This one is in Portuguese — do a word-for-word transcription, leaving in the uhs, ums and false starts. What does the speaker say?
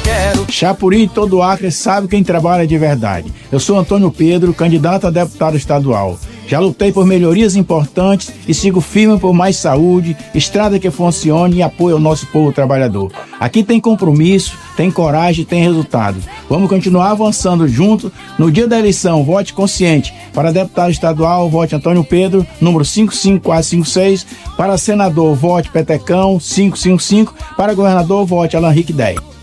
quero. Chapuri e todo o Acre sabe quem trabalha de verdade. Eu sou Antônio Pedro, candidato a deputado estadual. Já lutei por melhorias importantes e sigo firme por mais saúde, estrada que funcione e apoio ao nosso povo trabalhador. Aqui tem compromisso, tem coragem, tem resultado. Vamos continuar avançando juntos. No dia da eleição, vote consciente. Para deputado estadual, vote Antônio Pedro, número cinco cinco quatro cinco seis. Para senador, vote Petecão, cinco cinco cinco. Para governador, vote Alan Henrique dez.